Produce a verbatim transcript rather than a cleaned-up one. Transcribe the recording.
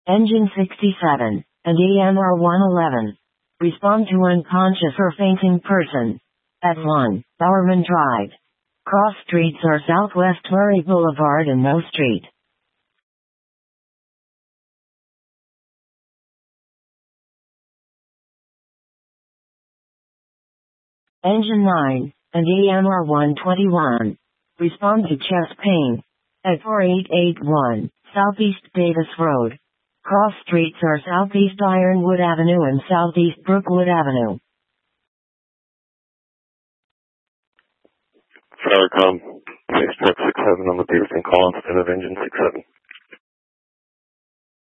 Engine sixty-seven and A M R one eleven. Respond to unconscious or fainting person. At one, Bowerman Drive. Cross streets are Southwest Murray Boulevard and No Street. Engine nine and A M R one twenty-one. Respond to chest pain. At four eight eight one, Southeast Davis Road. Cross streets are Southeast Ironwood Avenue and Southeast Brookwood Avenue. Farracom, six truck six seven on the Peterson call instead of engine six seven.